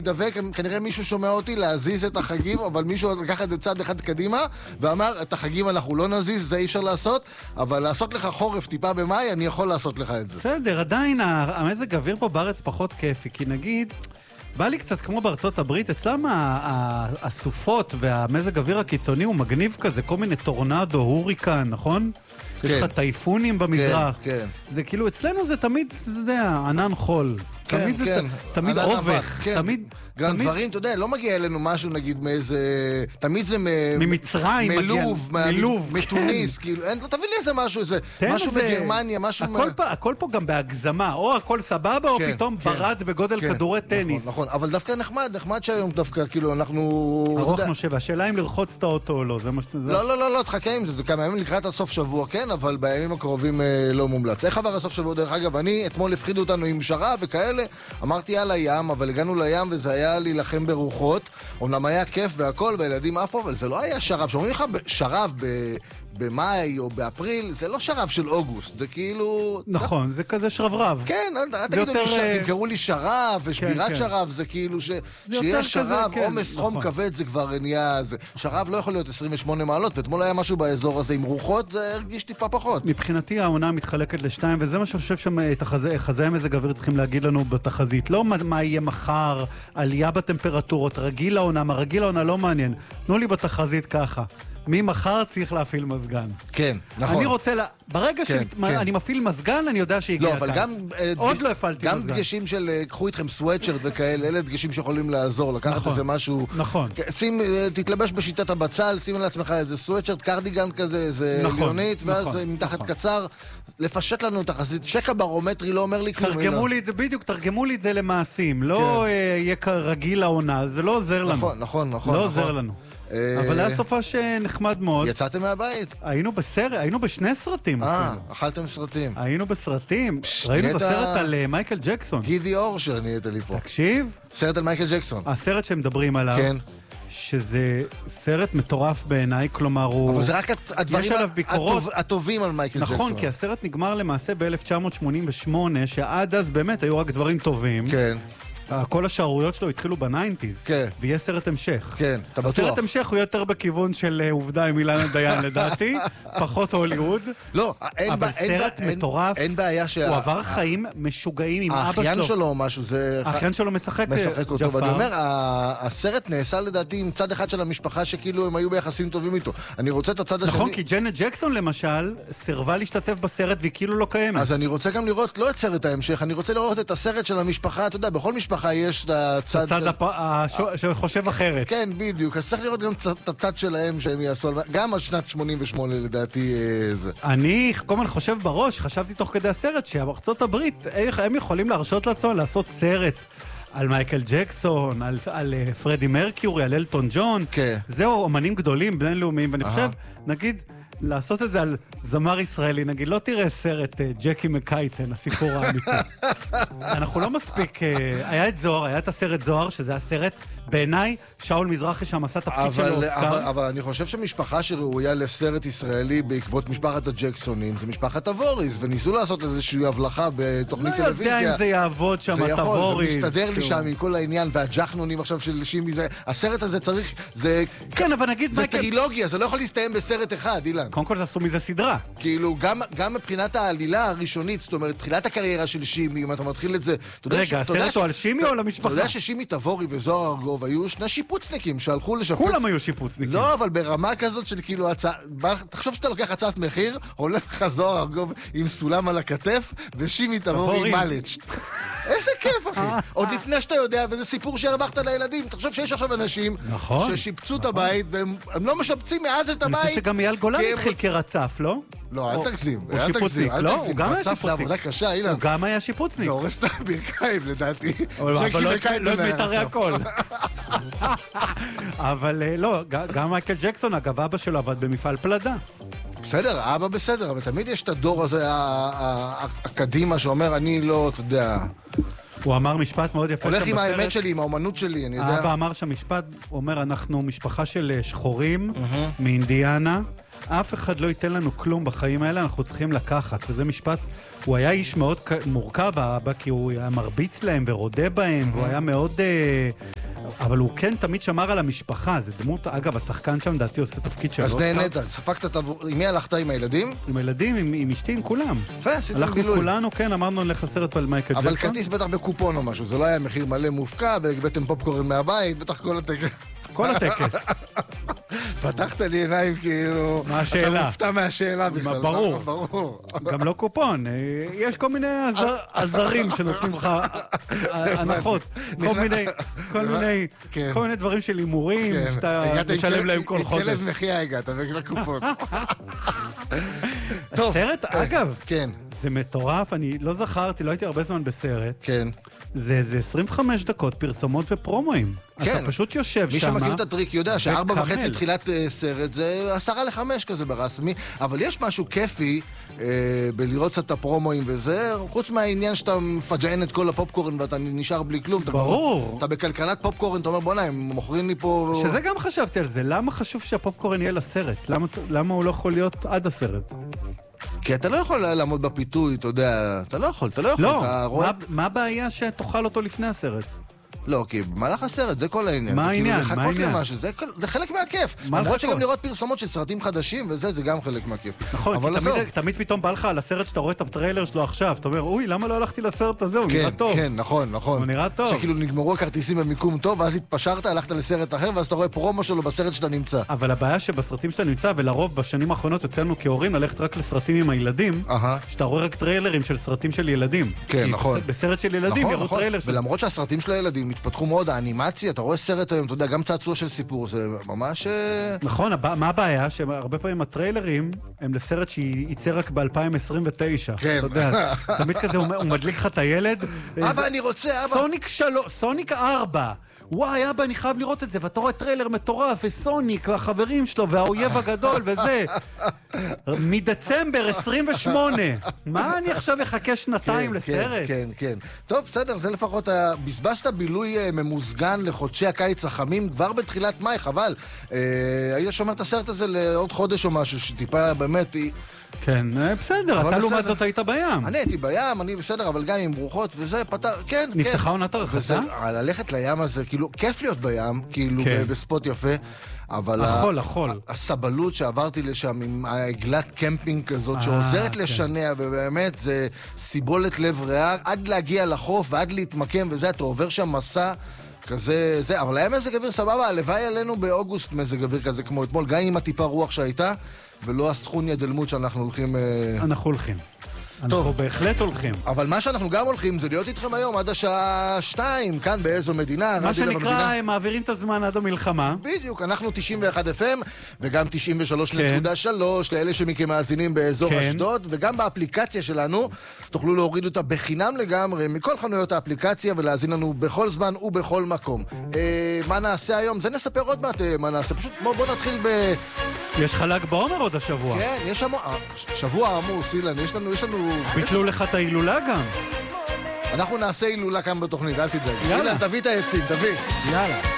דבק, כנראה מישהו שומע אותי להזיז את החגים, אבל מישהו לקח את זה צעד אחד קדימה, ואמר, את החגים אנחנו לא נזיז, זה אי אפשר לעשות, אבל לעשות לך חורף טיפה במאי, אני יכול לעשות לך את זה. בסדר, עדיין המזג האוויר פה בארץ פחות כיפי, כי נגיד, בא לי קצת כמו בארצות הברית, אצלם הסופות והמזג האוויר הקיצוני הוא מגניב כזה, כל מיני טורנדו, הוריקן, נכון? יש לך טייפונים במזרח. כן. זה כאילו, אצלנו זה תמיד, אתה יודע, ענן חול. תמיד זה תמיד אובך. גם דברים, אתה יודע, לא מגיע אלינו משהו, נגיד, מאיזה... תמיד זה ממצרים. מלוב, מתוניס, כאילו, תביא לי איזה משהו, משהו בגרמניה, משהו... הכל פה גם בהגזמה, או הכל סבבה, או פתאום ברד בגודל כדורי טניס. נכון, אבל דווקא נחמד שהיום דווקא, כאילו, אנחנו... ארוך נושב, השאלה אם לרחוץ את האוטו או לא, זה מה שאתה... לא, תחכה עם זה כמה ימים לקראת הסוף שבוע, כן, אבל בימים הקרובים לא מומלץ. איך עבר הסוף שבוע? דרך אגב, אתמול הפחידו אותנו עם שרב וכאלה, אמרתי יאללה ים, אבל הגענו לים וזה היה להילחם ברוחות, אומנם היה כיף והכל, והילדים עפו, אבל זה לא היה שרב. שאומרים לך שרב במאי או באפריל, זה לא שרב של אוגוסט, זה כאילו... נכון, זה כזה שרברב. כן, תגידו לי, תמכרו לי שרב ושבירת שרב, זה כאילו שיש שרב, עומס חום כבד, זה כבר נהיה... שרב לא יכול להיות 28 מעלות, ואתמול היה משהו באזור הזה עם רוחות, זה הרגיש טיפה פחות. מבחינתי העונה מתחלקת לשתיים, וזה מה שאני חושב שחזאי המזג האוויר צריכים להגיד לנו בתחזית. לא מה יהיה מחר, עלייה בטמפרטורות, רגיל לעונה, מה רגיל לעונה לא מעניין. תנו לי בתחזית ככה. ממחר צריך להפעיל מזגן. כן, נכון. אני רוצה ברגע שאני מפעיל מזגן, אני יודע שהגיע הקיץ. לא, אבל גם... עוד לא הפעלתי מזגן. גם דגשים של, קחו איתכם סוואטשרט וכאלה, אלה דגשים שיכולים לעזור, לקחת איזה משהו... נכון. תתלבש בשיטת הבצל, שים לעצמך איזה סוואטשרט, קרדיגן כזה, איזה ליונית, ואז מתחת קצר, לפשט לנו את החזית. שקע ברומטרי לא אומר לי כלום. תרגמו לי את זה בדיוק, תרגמו לי את זה למעשים. לא יהיה כרגיל לעונה, זה לא עוזר לנו. נכון. לא עוזר לנו. אבל היה סופה שנחמד מאוד. יצאתם מהבית? היינו בשני סרטים. אכלתם סרטים. היינו בסרטים. ראינו את הסרט על מייקל ג'קסון. גידי אורשר נהיית לי פה. תקשיב. סרט על מייקל ג'קסון. הסרט שהם מדברים עליו. כן. שזה סרט מטורף בעיניי, כלומר הוא... אבל זה רק הדברים הטובים על מייקל ג'קסון. נכון, כי הסרט נגמר למעשה ב-1988, שעד אז באמת היו רק דברים טובים. כן. כל השערויות שלו התחילו בניינטיז, כן. ויהיה סרט המשך. כן, אתה בטוח. הסרט המשך הוא יותר בכיוון של עובדה עם אילנה דיין לדעתי, פחות הוליווד. לא, אבל סרט מטורף, אין בעיה הוא עבר חיים משוגעים עם אבא שלו. האחיין שלו או משהו, זה... האחיין שלו משחק אותו, ואני אומר, הסרט נעשה לדעתי עם צד אחד של המשפחה שכאילו הם היו ביחסים טובים איתו. אני רוצה את הצד השני... נכון, כי ג'נט ג'קסון למשל, סירבה להשתתף בסרט והיא כאילו לא קיימת. אז אני רוצה גם לראות, לא את סרט ההמשך, אני רוצה לראות את הסרט של המשפחה, אתה יודע, בכל משפחה יש את הצד... שחושב אחרת. כן, בדיוק. אז צריך לראות גם את הצד שלהם שהם יעשו, גם על שנת 88 לדעתי זה. אני כל הזמן חושב בראש, חשבתי תוך כדי הסרט שארצות הברית, הם יכולים להרשות לעצמם לעשות סרט על מייקל ג'קסון, על פרדי מרקיורי, על אלטון ג'ון. כן. זהו, אומנים גדולים, בינלאומיים, ואני חושב, נגיד, לעשות את זה על זמר ישראלי, נגיד, לא תראה סרט ג'קי מקייטן, הסיפור האמיתי. אנחנו לא מספיק... היה את זוהר, היה את הסרט זוהר, שזה הסרט, בעיניי, שאול מזרחי שם עשה תפקיד של אוסקר. אבל אני חושב שמשפחה שראויה לסרט ישראלי בעקבות משפחת הג'קסונים, זה משפחת הווריס, וניסו לעשות איזושהי הבלחה בתוכנית טלוויזיה. לא יודע אם זה יעבוד שם, הווריס. זה יכול, זה מסתדר לי שם עם כל העניין, והג'חנונים עכשיו של שימי, הסרט הזה צריך... כן, אבל נגיד... זה טרילוגיה, זה לא יכול להסתיים בסרט אחד, אילן. קודם כל, עשו מזה סדרה. כאילו, גם מבחינת העלילה הראשונית, זאת אומרת, תחילת הקריירה של שימי, אם אתה מתחיל את זה... רגע, הסרט הוא על שימי או על המשפחה? אתה יודע ששימי תבורי וזוהר ארגוב היו שני שיפוצניקים שהלכו לשפץ... כולם היו שיפוצניקים. לא, אבל ברמה כזאת של כאילו תחשוב שאתה לוקח הצעת מחיר, הולך לך זוהר ארגוב עם סולם על הכתף, ושימי תבורי עם מלצ'ט. איזה כיף, אחי. עוד לפני שאתה יודע, וזה סיפור שהרווחת לילדים. תחשוב שיש עכשיו אנשים ששיפצו את הבית, והם לא משפצים מאז את הבית. אני חושב שגם אייל גולן התחיל כרצף, לא? לא, אל תגזים. הוא שיפוצניק, לא? הוא גם היה שיפוצניק. עבודה קשה, אילן. הוא גם היה שיפוצניק. זה הורס את הברכיים, לדעתי. אבל לא מיתרי הכל. אבל לא, גם מייקל ג'קסון, אגב, אבא שלו עבד במפעל פלדה. בסדר, אבא בסדר, אבל תמיד יש את הדור הזה, הקדימה, שאומר, אני לא, אתה יודע... הוא אמר משפט מאוד יפה שם בסרט. הולך עם האמת שלי, עם האומנות שלי, אני יודע. האבא אמר שם משפט, הוא אומר, אנחנו משפחה של שחורים מאינדיאנה, אף אחד לא ייתן לנו כלום בחיים האלה, אנחנו צריכים לקחת. וזה משפט, הוא היה איש מאוד מורכב, האבא, כי הוא היה מרביץ להם ורודה בהם, והוא היה מאוד... אבל הוא כן תמיד שמר על המשפחה, זה דמות, אגב, השחקן שם, דעתי, עושה תפקיד שלו. אז נהנית, ספקת, עם מי הלכת? עם הילדים? עם הילדים, עם אשתי, עם כולם. יפה, עשיתם בילוי. הלכנו כולנו, כן, אמרנו נלך לסרט על מייקל ג'קסון. אבל כרטיס בטח בקופון או משהו, זה לא היה מחיר מלא מופקע, והגבאתם פופקורן מהבית, בטח כל הטקס. כל הטקס. פתחת לי עיניים כאילו... מה השאלה? אתה מופתע מהשאלה בכלל. ברור. גם לא קופון. יש כל מיני עזרים שנותנים לך הנחות. כל מיני דברים של הימורים, שאתה משלם להם כל חודש. כלב מחייה הגעת, בגלל קופון. הסרט, אגב, כן. זה מטורף, אני לא זכרתי, לא הייתי הרבה זמן בסרט. כן. זה 25 דקות פרסומות ופרומואים. כן. אתה פשוט יושב מי שם. מי שמכיר את הטריק יודע ש4:30 תחילת סרט זה 4:50 כזה ברסמי, אבל יש משהו כיפי בלראות קצת את הפרומואים וזה, חוץ מהעניין שאתה מפג'ען את כל הפופקורן ואתה נשאר בלי כלום. ברור. אתה בכלכלת פופקורן, אתה אומר בוא'נה, הם מוכרים לי פה... שזה גם חשבתי על זה, למה חשוב שהפופקורן יהיה לסרט? למה הוא לא יכול להיות עד הסרט? כי אתה לא יכול לעמוד בפיתוי, אתה יודע, אתה לא יכול. לא, מה הבעיה שתאכל אותו לפני הסרט? לא, כי במהלך הסרט, זה כל העניין. מה העניין? זה לחכות למשהו, זה חלק מהכיף. למרות שגם לראות פרסומות של סרטים חדשים וזה, זה גם חלק מהכיף. נכון, כי תמיד פתאום בא לך על הסרט שאתה רואה את הטריילר שלו עכשיו, אתה אומר, אוי, למה לא הלכתי לסרט הזה? הוא נראה טוב. כן, נכון. הוא נראה טוב. שכאילו נגמרו הכרטיסים במיקום טוב, ואז התפשרת, הלכת לסרט אחר, ואז אתה רואה פרומו שלו בסרט שאתה נמצא. אבל הבעיה שבסרטים שאתה נמצא, ולרוב בשנים האחרונות יצאנו כהורים ללכת רק לסרטים עם הילדים, שאתה רואה רק טריילרים של סרטים של ילדים. כן, נכון. בסרט של ילדים יראו טריילר של... ולמרות שהסרטים של הילדים התפתחו מאוד, האנימציה, אתה רואה סרט היום, אתה יודע, גם צעצוע של סיפור, זה ממש... נכון, מה הבעיה? שהרבה פעמים הטריילרים הם לסרט שייצא רק ב-2029. כן. אתה יודע, תמיד כזה הוא מדליק לך את הילד. אבא, אני רוצה, אבא. סוניק 4. וואי, אבא, אני חייב לראות את זה, ואתה רואה טריילר מטורף, וסוניק, והחברים שלו, והאויב הגדול, וזה. מדצמבר 28. מה אני עכשיו אחכה שנתיים לסרט? כן. טוב, בסדר, זה לפחות, בזבזת בילוי ממוסגן לחודשי הקיץ החמים, כבר בתחילת מאי, חבל. היית שומר את הסרט הזה לעוד חודש או משהו, שטיפה באמת... כן, בסדר, אתה לעומת זאת היית בים. אני הייתי בים, אני בסדר, אבל גם עם ברוחות וזה, כן. נפתחה עונת הרחצה? ללכת לים הזה, כאילו, כיף להיות בים, כאילו, בספוט יפה, אבל... החול. הסבלות שעברתי לשם עם העגלת קמפינג כזאת, שעוזרת לשנע, ובאמת זה סיבולת לב ריאה, עד להגיע לחוף ועד להתמקם וזה, אתה עובר שם מסע כזה, זה, אבל היה מזג אוויר סבבה, הלוואי עלינו באוגוסט מזג אוויר כזה כמו אתמול, גם עם הטיפה רוח שהייתה, ולא הסכוניה דלמות שאנחנו הולכים... אנחנו הולכים. אנחנו בהחלט הולכים. אבל מה שאנחנו גם הולכים זה להיות איתכם היום עד השעה 2, כאן באיזו מדינה. מה שנקרא, הם מעבירים את הזמן עד המלחמה. בדיוק, אנחנו 91 FM וגם 93.3 לאלה שמכם מאזינים באזור אשדוד, וגם באפליקציה שלנו, תוכלו להוריד אותה בחינם לגמרי מכל חנויות האפליקציה ולהזין לנו בכל זמן ובכל מקום. מה נעשה היום? זה נספר עוד מעט מה נעשה. פשוט בוא נתחיל יש חלק בעומר עוד השבוע. כן, יש שבוע עמוס, אילן, יש לנו... ביטלו לך את ההילולה גם. אנחנו נעשה הילולה כאן בתוכנית, אל תדאג. אילן, תביא את העצים, תביא. יאללה.